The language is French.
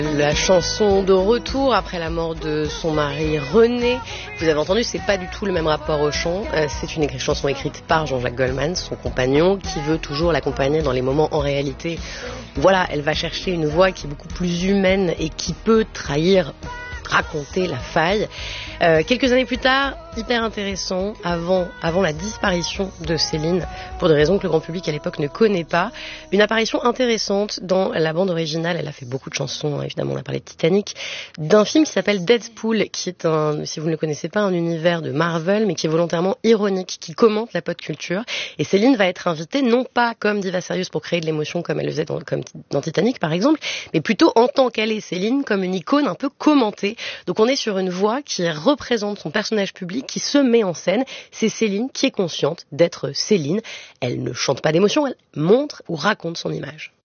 La chanson de retour après la mort de son mari René. Vous avez entendu, c'est pas du tout le même rapport au chant. C'est une chanson écrite par Jean-Jacques Goldman, son compagnon, qui veut toujours l'accompagner dans les moments en réalité. Voilà, elle va chercher une voix qui est beaucoup plus humaine et qui peut trahir, raconter la faille. Quelques années plus tard, hyper intéressant, avant la disparition de Céline, pour des raisons que le grand public à l'époque ne connaît pas, une apparition intéressante dans la bande originale. Elle a fait beaucoup de chansons, évidemment on a parlé de Titanic, d'un film qui s'appelle Deadpool, qui est si vous ne le connaissez pas, un univers de Marvel, mais qui est volontairement ironique, qui commente la pop culture. Et Céline va être invitée, non pas comme diva sérieuse pour créer de l'émotion comme elle le faisait comme dans Titanic par exemple, mais plutôt en tant qu'elle est Céline, comme une icône un peu commentée. Donc on est sur une voix qui représente son personnage public, qui se met en scène. C'est Céline qui est consciente d'être Céline. Elle ne chante pas d'émotion, elle montre ou raconte son image.